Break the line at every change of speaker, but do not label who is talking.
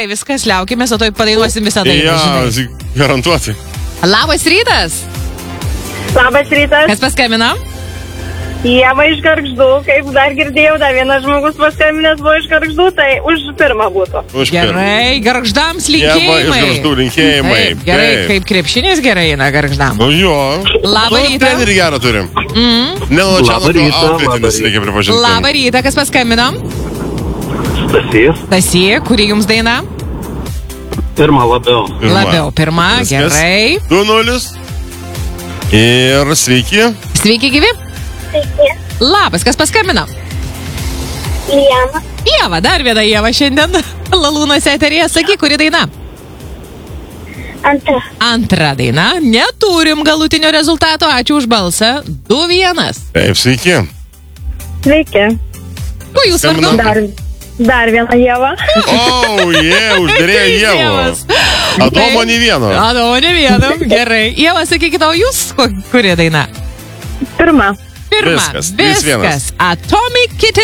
viskas, liaukimės, o toj padainuosim visą dainą.
Ja, garantuotai.
Labas rytas.
Labas rytas.
Kas paskambino?
Ieva iš Gargždų, kaip dar girdėjau, dar vienas žmogus paskambinęs buvo iš Gargždų, tai už pirmą būtų.
Gerai, Gargždams linkėjimai.
Ieva iš Gargždų linkėjimai.
Taip, gerai, kaip krepšinis gerai eina Gargždam.
Nu jo.
Labą rytą.
Trenerį gerą turim.
Labą rytą.
Reikia pripažinti.
Labą rytą, kas paskambino?
Stasys.
Stasy, kuri jums daina?
Pirma labiau.
Labiau, pirma, gerai.
2-0. Ir sveiki.
Sveiki, gyvi. Labas, kas paskambino?
Liena.
Ieva, dar viena Ieva šiandien. Lalūnas eterėje, sakyk, kuri daina?
Antra.
Antra daina. Neturim galutinio rezultato, ačiū už balsą. 2-1.
Taip, sveiki.
Sveiki.
Kuo jūs vardu?
Dar viena Ieva.
Uždėrėjo Ievos. Adomo nei vieno.
Adomo nei vieno, gerai. Ieva, sakykite, o jūs kuri daina?
Pirma.
Pirma.
Viskas.
Atomic Kitten.